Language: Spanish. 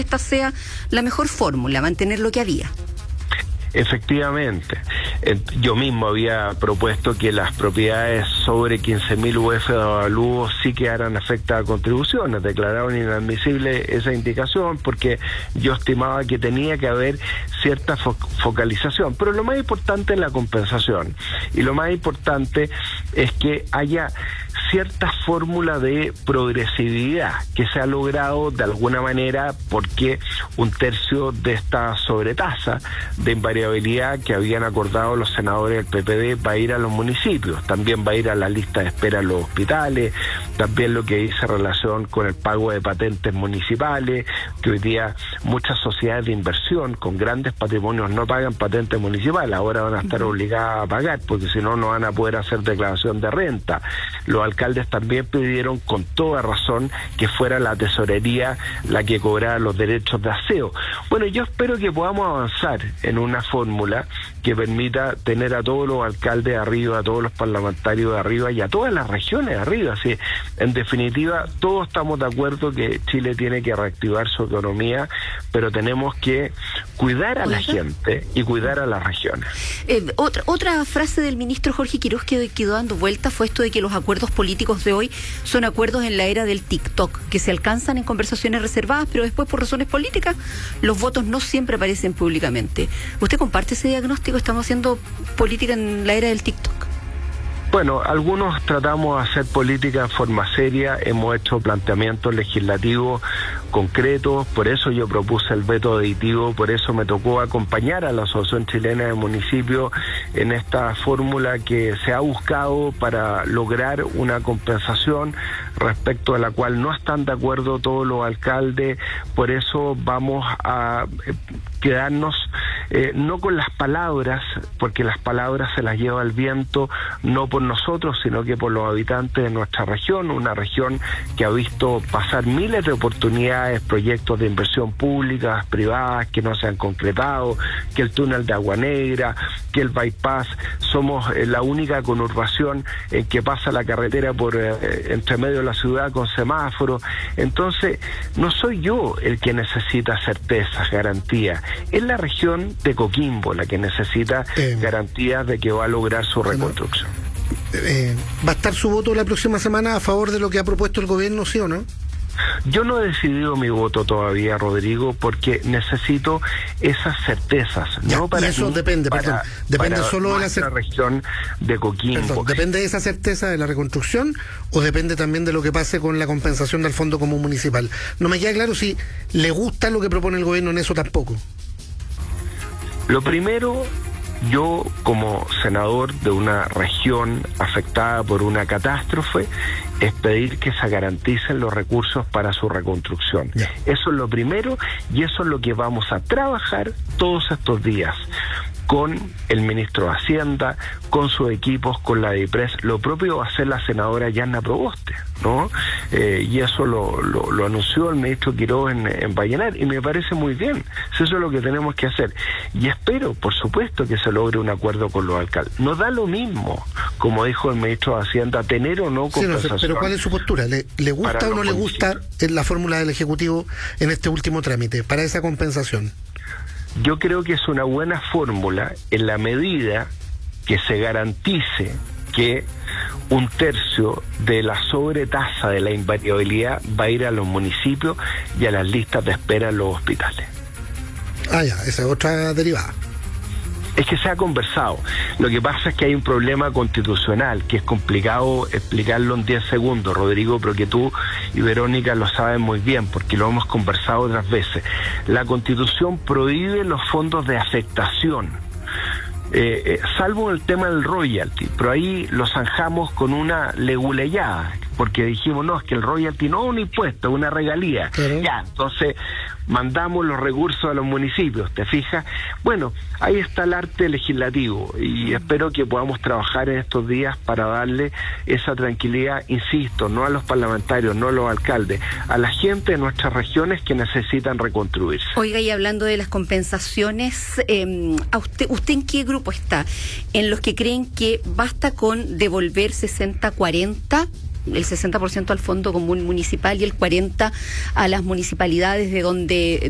que esta sea la mejor fórmula, mantener lo que había. Efectivamente, yo mismo había propuesto que las propiedades sobre 15.000 UF de avalúo sí quedaran afectadas a contribuciones. Declararon inadmisible esa indicación porque yo estimaba que tenía que haber cierta focalización. Pero lo más importante es la compensación, y lo más importante es que haya cierta fórmula de progresividad que se ha logrado de alguna manera, porque 1/3 de esta sobretasa de invariabilidad que habían acordado los senadores del PPD va a ir a los municipios, también va a ir a la lista de espera a los hospitales, también lo que dice relación con el pago de patentes municipales, que hoy día muchas sociedades de inversión con grandes patrimonios no pagan patentes municipales, ahora van a estar obligadas a pagar, porque si no, no van a poder hacer declaración de renta. Los alcaldes también pidieron con toda razón que fuera la tesorería la que cobrara los derechos de aseo. Bueno, yo espero que podamos avanzar en una fórmula que permita tener a todos los alcaldes arriba, a todos los parlamentarios de arriba y a todas las regiones de arriba. Así, en definitiva, todos estamos de acuerdo que Chile tiene que reactivar su economía, pero tenemos que cuidar a la gente y cuidar a las regiones. Otra frase del ministro Jorge Quiroz que quedó dando vuelta fue esto de que los acuerdos políticos de hoy son acuerdos en la era del TikTok, que se alcanzan en conversaciones reservadas, pero después por razones políticas los votos no siempre aparecen públicamente. ¿Usted comparte ese diagnóstico? ¿Estamos haciendo política en la era del TikTok? Bueno, algunos tratamos de hacer política en forma seria, hemos hecho planteamientos legislativos concretos, por eso yo propuse el veto aditivo, por eso me tocó acompañar a la Asociación Chilena de Municipios en esta fórmula que se ha buscado para lograr una compensación respecto a la cual no están de acuerdo todos los alcaldes. Por eso vamos a quedarnos no con las palabras, porque las palabras se las lleva el viento, no por nosotros, sino que por los habitantes de nuestra región, una región que ha visto pasar miles de oportunidades, proyectos de inversión públicas, privadas, que no se han concretado, que el túnel de Agua Negra, que el bypass. Somos la única conurbación en que pasa la carretera por entre medio de la ciudad con semáforos. Entonces, no soy yo el que necesita certezas, garantías, es la región de Coquimbo la que necesita garantías de que va a lograr su reconstrucción. ¿Va a estar su voto la próxima semana a favor de lo que ha propuesto el gobierno, sí o no? Yo no he decidido mi voto todavía, Rodrigo, porque necesito esas certezas. Ya, no para y eso mí, depende solo de la región de Coquimbo. ¿Depende de esa certeza de la reconstrucción o depende también de lo que pase con la compensación del Fondo Común Municipal? No me queda claro si le gusta lo que propone el gobierno en eso tampoco. Lo primero, yo como senador de una región afectada por una catástrofe, es pedir que se garanticen los recursos para su reconstrucción. Yeah. Eso es lo primero y eso es lo que vamos a trabajar todos estos días con el ministro de Hacienda, con sus equipos, con la DIPRES. Lo propio va a hacer la senadora Yanna Proboste, ¿no? Y eso lo anunció el ministro Quiroz en Vallenar, y me parece muy bien. Eso es lo que tenemos que hacer. Y espero, por supuesto, que se logre un acuerdo con los alcaldes. No da lo mismo, como dijo el ministro de Hacienda, tener o no compensación. Sí, pero ¿cuál es su postura? ¿Le gusta o no le gusta la fórmula del Ejecutivo en este último trámite para esa compensación? Yo creo que es una buena fórmula en la medida que se garantice que 1/3 de la sobretasa de la invariabilidad va a ir a los municipios y a las listas de espera en los hospitales. Ah, ya, esa es otra derivada. Es que se ha conversado. Lo que pasa es que hay un problema constitucional que es complicado explicarlo en 10 segundos, Rodrigo, pero que tú y Verónica lo saben muy bien porque lo hemos conversado otras veces. La Constitución prohíbe los fondos de afectación, salvo el tema del royalty, pero ahí lo zanjamos con una leguleyada, porque dijimos, no, es que el royalty no es un impuesto, es una regalía. Ya, entonces mandamos los recursos a los municipios, ¿te fijas? Bueno, ahí está el arte legislativo y espero que podamos trabajar en estos días para darle esa tranquilidad, insisto, no a los parlamentarios, no a los alcaldes, a la gente de nuestras regiones que necesitan reconstruirse. Oiga, y hablando de las compensaciones, ¿a usted en qué grupo está? ¿En los que creen que basta con devolver 60-40? El 60% al Fondo Común Municipal y el 40% a las municipalidades de donde